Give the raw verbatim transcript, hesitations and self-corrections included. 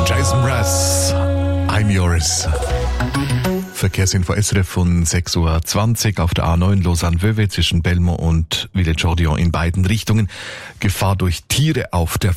Jason Mraz, I'm Yours. Verkehrsinfo S R F von sechs Uhr zwanzig auf der A neun Lausanne-Vevey zwischen Belmont und Villers-Jourdion in beiden Richtungen. Gefahr durch Tiere auf der